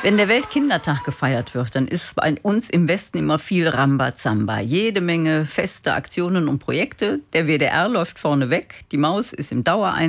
Wenn der Weltkindertag gefeiert wird, dann ist bei uns im Westen immer viel Rambazamba. Jede Menge feste Aktionen und Projekte. Der WDR läuft vorne weg. Die Maus ist im Dauereinsatz.